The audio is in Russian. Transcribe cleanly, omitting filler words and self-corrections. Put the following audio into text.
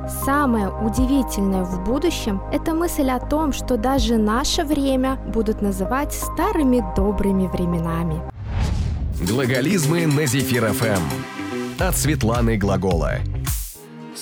Самое удивительное в будущем – это мысль о том, что даже наше время будут называть старыми добрыми временами. Глаголизмы на Зефир ФМ. От Светланы Глагола.